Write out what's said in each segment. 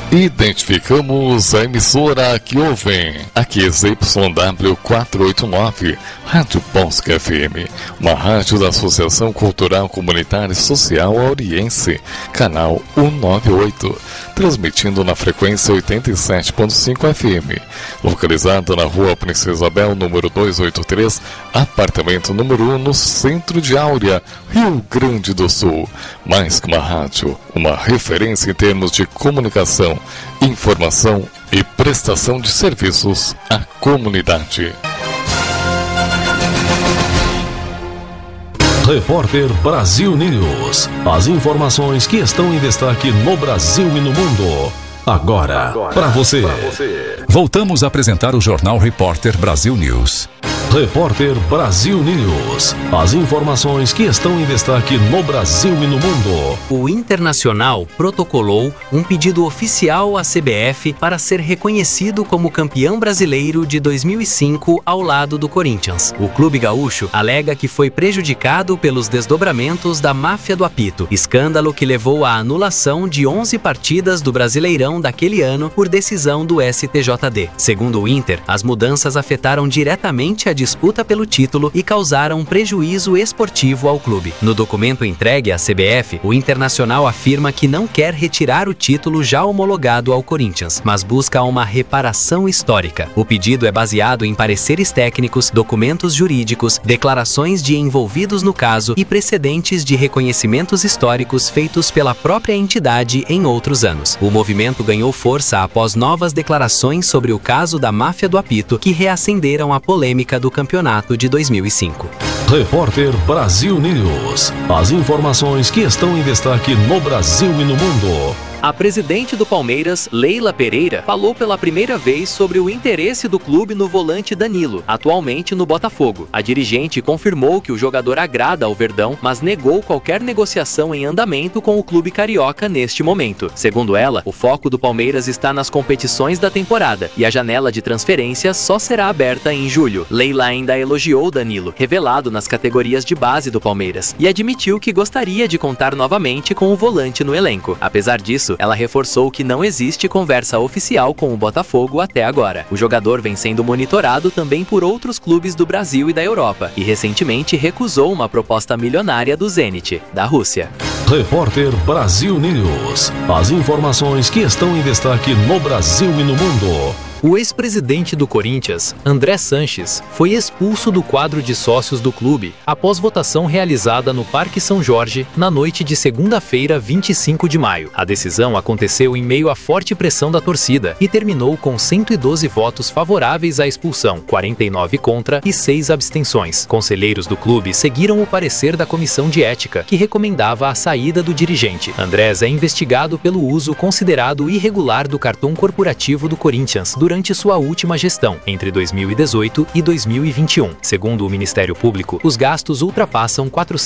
Identificamos a emissora que ouvem. Aqui é ZYW 489, Rádio Bosque FM, uma rádio da Associação Cultural Comunitária e Social Auriense, canal 198, transmitindo na frequência 87.5 FM, localizada na Rua Princesa Isabel, número 283, apartamento número 1, no centro de Áurea, Rio Grande do Sul. Mais que uma rádio, uma referência em termos de comunicação, informação e prestação de serviços à comunidade. Repórter Brasil News. As informações que estão em destaque no Brasil e no mundo. Agora para você. Voltamos a apresentar o Jornal Repórter Brasil News. Repórter Brasil News. As informações que estão em destaque no Brasil e no mundo. O Internacional protocolou um pedido oficial à CBF para ser reconhecido como campeão brasileiro de 2005 ao lado do Corinthians. O clube gaúcho alega que foi prejudicado pelos desdobramentos da máfia do apito, escândalo que levou à anulação de 11 partidas do Brasileirão daquele ano por decisão do STJD. Segundo o Inter, as mudanças afetaram diretamente a disputa pelo título e causaram prejuízo esportivo ao clube. No documento entregue à CBF, o Internacional afirma que não quer retirar o título já homologado ao Corinthians, mas busca uma reparação histórica. O pedido é baseado em pareceres técnicos, documentos jurídicos, declarações de envolvidos no caso e precedentes de reconhecimentos históricos feitos pela própria entidade em outros anos. O movimento ganhou força após novas declarações sobre o caso da máfia do apito, que reacenderam a polêmica do campeonato de 2005. Repórter Brasil News. As informações que estão em destaque no Brasil e no mundo. A presidente do Palmeiras, Leila Pereira, falou pela primeira vez sobre o interesse do clube no volante Danilo, atualmente no Botafogo. A dirigente confirmou que o jogador agrada ao Verdão, mas negou qualquer negociação em andamento com o clube carioca neste momento. Segundo ela, o foco do Palmeiras está nas competições da temporada e a janela de transferências só será aberta em julho. Leila ainda elogiou Danilo, revelado nas categorias de base do Palmeiras, e admitiu que gostaria de contar novamente com o volante no elenco. Apesar disso, ela reforçou que não existe conversa oficial com o Botafogo até agora. O jogador vem sendo monitorado também por outros clubes do Brasil e da Europa, e recentemente recusou uma proposta milionária do Zenit, da Rússia. Repórter Brasil News. As informações que estão em destaque no Brasil e no mundo. O ex-presidente do Corinthians, André Sanches, foi expulso do quadro de sócios do clube após votação realizada no Parque São Jorge na noite de segunda-feira, 25 de maio. A decisão aconteceu em meio à forte pressão da torcida e terminou com 112 votos favoráveis à expulsão, 49 contra e 6 abstenções. Conselheiros do clube seguiram o parecer da comissão de ética, que recomendava a saída do dirigente. Andrés é investigado pelo uso considerado irregular do cartão corporativo do Corinthians durante sua última gestão, entre 2018 e 2021. Segundo o Ministério Público, os gastos ultrapassam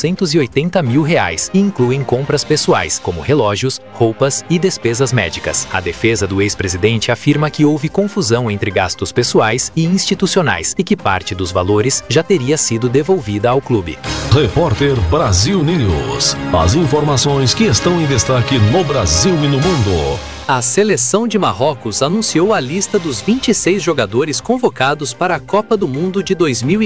R$480 mil e incluem compras pessoais, como relógios, roupas e despesas médicas. A defesa do ex-presidente afirma que houve confusão entre gastos pessoais e institucionais e que parte dos valores já teria sido devolvida ao clube. Repórter Brasil News. As informações que estão em destaque no Brasil e no mundo. A seleção de Marrocos anunciou a lista dos 26 jogadores convocados para a Copa do Mundo de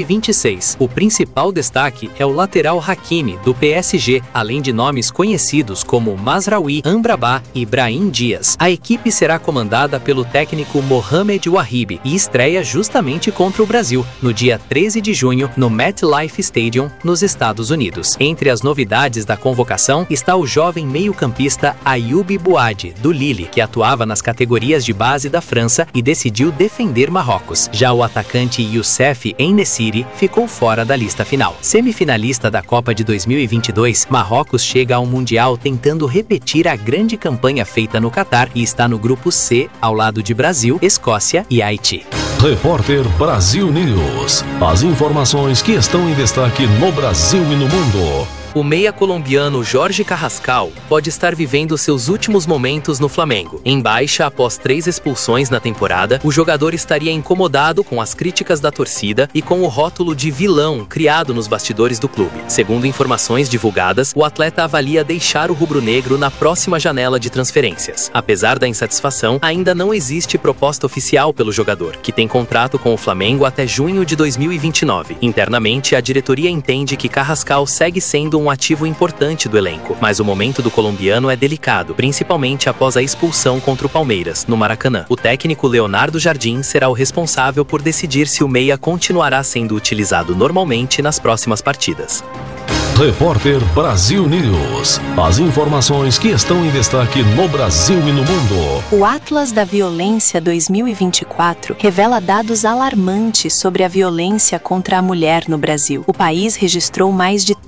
2026. O principal destaque é o lateral Hakimi, do PSG, além de nomes conhecidos como Mazraoui, Amrabat e Brahim Dias. A equipe será comandada pelo técnico Mohamed Wahibi e estreia justamente contra o Brasil, no dia 13 de junho, no MetLife Stadium, nos Estados Unidos. Entre as novidades da convocação está o jovem meio-campista Ayoub Bouadi, do Lille, que atuava nas categorias de base da França e decidiu defender Marrocos. Já o atacante Youssef En-Nesyri ficou fora da lista final. Semifinalista da Copa de 2022, Marrocos chega ao Mundial tentando repetir a grande campanha feita no Catar e está no grupo C, ao lado de Brasil, Escócia e Haiti. Repórter Brasil News. As informações que estão em destaque no Brasil e no mundo. O meia colombiano Jorge Carrascal pode estar vivendo seus últimos momentos no Flamengo. Em baixa após 3 expulsões na temporada, o jogador estaria incomodado com as críticas da torcida e com o rótulo de vilão criado nos bastidores do clube. Segundo informações divulgadas, o atleta avalia deixar o rubro-negro na próxima janela de transferências. Apesar da insatisfação, ainda não existe proposta oficial pelo jogador, que tem contrato com o Flamengo até junho de 2029. Internamente, a diretoria entende que Carrascal segue sendo um ativo importante do elenco, mas o momento do colombiano é delicado, principalmente após a expulsão contra o Palmeiras, no Maracanã. O técnico Leonardo Jardim será o responsável por decidir se o meia continuará sendo utilizado normalmente nas próximas partidas. Repórter Brasil News. As informações que estão em destaque no Brasil e no mundo. O Atlas da Violência 2024 revela dados alarmantes sobre a violência contra a mulher no Brasil. O país registrou mais de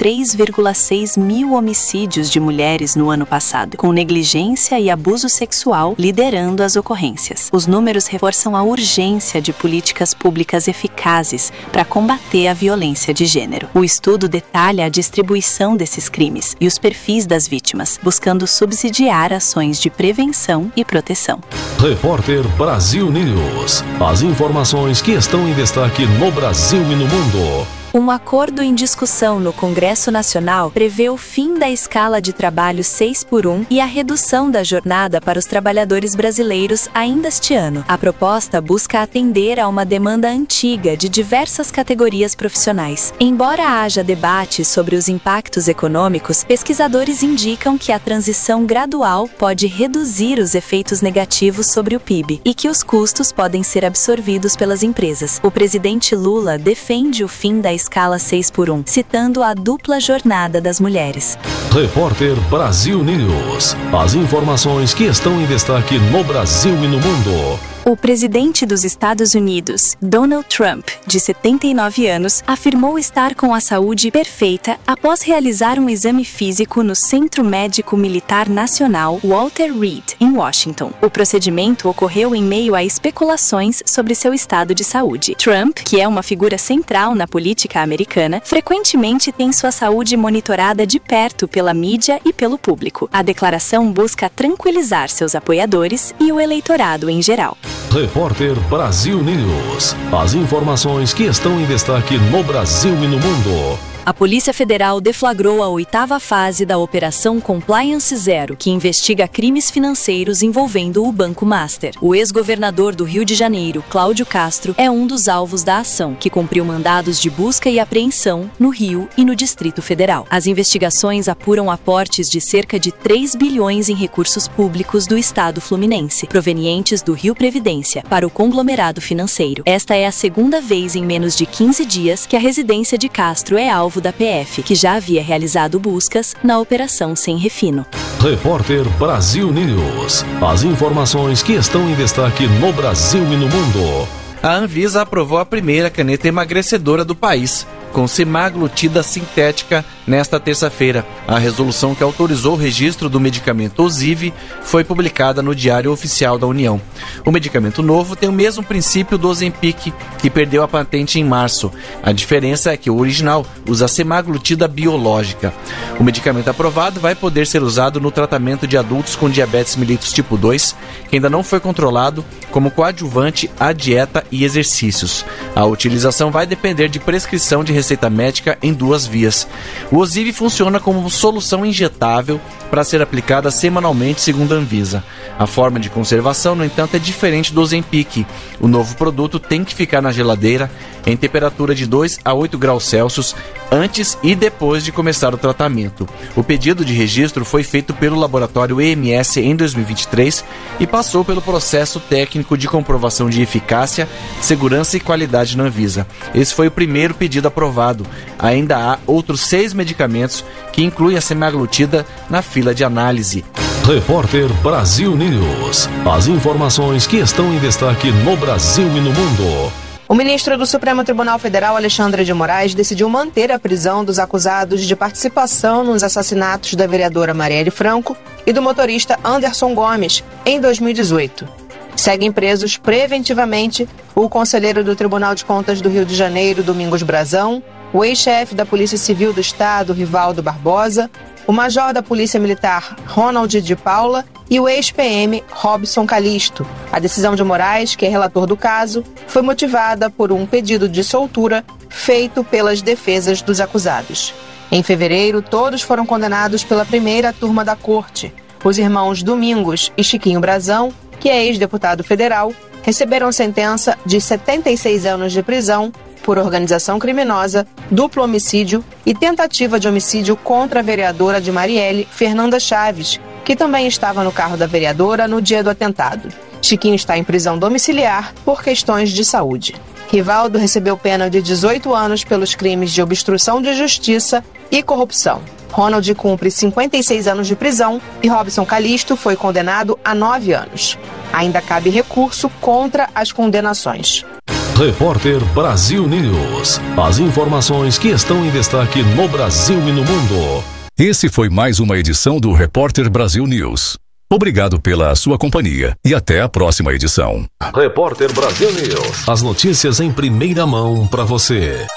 3,6 mil homicídios de mulheres no ano passado, com negligência e abuso sexual liderando as ocorrências. Os números reforçam a urgência de políticas públicas eficazes para combater a violência de gênero. O estudo detalha a distribuição desses crimes e os perfis das vítimas, buscando subsidiar ações de prevenção e proteção. Repórter Brasil News. As informações que estão em destaque no Brasil e no mundo. Um acordo em discussão no Congresso Nacional prevê o fim da escala de trabalho 6x1 e a redução da jornada para os trabalhadores brasileiros ainda este ano. A proposta busca atender a uma demanda antiga de diversas categorias profissionais. Embora haja debate sobre os impactos econômicos, pesquisadores indicam que a transição gradual pode reduzir os efeitos negativos sobre o PIB e que os custos podem ser absorvidos pelas empresas. O presidente Lula defende o fim da escala 6x1, citando a dupla jornada das mulheres. Repórter Brasil News. As informações que estão em destaque no Brasil e no mundo. O presidente dos Estados Unidos, Donald Trump, de 79 anos, afirmou estar com a saúde perfeita após realizar um exame físico no Centro Médico Militar Nacional Walter Reed, em Washington. O procedimento ocorreu em meio a especulações sobre seu estado de saúde. Trump, que é uma figura central na política americana, frequentemente tem sua saúde monitorada de perto pela mídia e pelo público. A declaração busca tranquilizar seus apoiadores e o eleitorado em geral. Repórter Brasil News. As informações que estão em destaque no Brasil e no mundo. A Polícia Federal deflagrou a 8ª fase da Operação Compliance Zero, que investiga crimes financeiros envolvendo o Banco Master. O ex-governador do Rio de Janeiro, Cláudio Castro, é um dos alvos da ação, que cumpriu mandados de busca e apreensão no Rio e no Distrito Federal. As investigações apuram aportes de cerca de 3 bilhões em recursos públicos do Estado fluminense, provenientes do Rio Previdência, para o conglomerado financeiro. Esta é a segunda vez em menos de 15 dias que a residência de Castro é alvo da PF, que já havia realizado buscas na Operação Sem Refino. Repórter Brasil News. As informações que estão em destaque no Brasil e no mundo. A Anvisa aprovou a primeira caneta emagrecedora do país, com semaglutida sintética, nesta terça-feira. A resolução que autorizou o registro do medicamento Ozivy foi publicada no Diário Oficial da União. O medicamento novo tem o mesmo princípio do Ozempic, que perdeu a patente em março. A diferença é que o original usa semaglutida biológica. O medicamento aprovado vai poder ser usado no tratamento de adultos com diabetes mellitus tipo 2, que ainda não foi controlado, como coadjuvante à dieta e exercícios. A utilização vai depender de prescrição de receita médica em 2 vias. O Ozivy funciona como solução injetável para ser aplicada semanalmente, segundo a Anvisa. A forma de conservação, no entanto, é diferente do Ozempic. O novo produto tem que ficar na geladeira em temperatura de 2 a 8 graus Celsius antes e depois de começar o tratamento. O pedido de registro foi feito pelo laboratório EMS em 2023 e passou pelo processo técnico de comprovação de eficácia, segurança e qualidade na Anvisa. Esse foi o primeiro pedido aprovado. Ainda há outros 6 medicamentos que incluem a semaglutida na fila de análise. Repórter Brasil News. As informações que estão em destaque no Brasil e no mundo. O ministro do Supremo Tribunal Federal, Alexandre de Moraes, decidiu manter a prisão dos acusados de participação nos assassinatos da vereadora Marielle Franco e do motorista Anderson Gomes em 2018. Seguem presos preventivamente o conselheiro do Tribunal de Contas do Rio de Janeiro, Domingos Brazão, o ex-chefe da Polícia Civil do Estado, Rivaldo Barbosa, o major da Polícia Militar, Ronald de Paula, e o ex-PM, Robson Calisto. A decisão de Moraes, que é relator do caso, foi motivada por um pedido de soltura feito pelas defesas dos acusados. Em fevereiro, todos foram condenados pela primeira turma da corte. Os irmãos Domingos e Chiquinho Brazão, que é ex-deputado federal, receberam sentença de 76 anos de prisão por organização criminosa, duplo homicídio e tentativa de homicídio contra a vereadora de Marielle, Fernanda Chaves, que também estava no carro da vereadora no dia do atentado. Chiquinho está em prisão domiciliar por questões de saúde. Rivaldo recebeu pena de 18 anos pelos crimes de obstrução de justiça e corrupção. Ronald cumpre 56 anos de prisão e Robson Calisto foi condenado a 9 anos. Ainda cabe recurso contra as condenações. Repórter Brasil News. As informações que estão em destaque no Brasil e no mundo. Esse foi mais uma edição do Repórter Brasil News. Obrigado pela sua companhia e até a próxima edição. Repórter Brasil News. As notícias em primeira mão para você.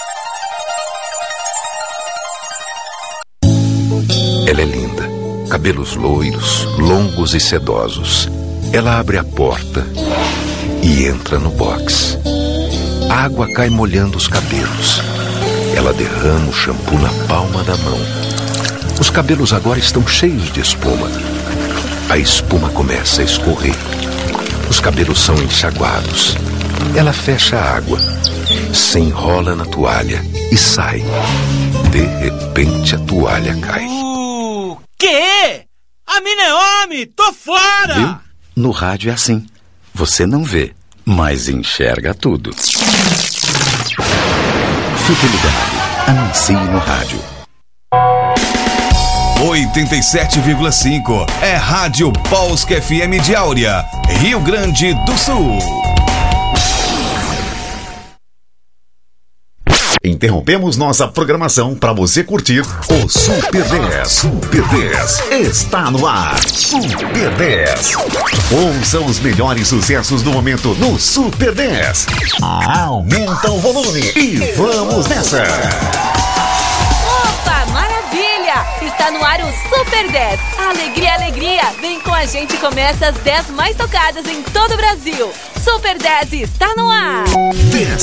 Ela é linda. Cabelos loiros, longos e sedosos. Ela abre a porta e entra no box. A água cai molhando os cabelos. Ela derrama o shampoo na palma da mão. Os cabelos agora estão cheios de espuma. A espuma começa a escorrer. Os cabelos são enxaguados. Ela fecha a água, se enrola na toalha e sai. De repente a toalha cai. Quê? A mina é homem! Tô fora! Viu? No rádio é assim. Você não vê, mas enxerga tudo. Fique ligado. Anuncie no rádio. 87,5 é Rádio Polska FM de Áurea, Rio Grande do Sul. Interrompemos nossa programação para você curtir o Super 10. Super 10 está no ar. Super 10. Ouçam os melhores sucessos do momento no Super 10. Aumenta o volume e vamos nessa. Opa, maravilha! Está no ar o Super 10. Alegria, alegria! Vem com a gente e começa as 10 mais tocadas em todo o Brasil. Super 10 está no ar. 10.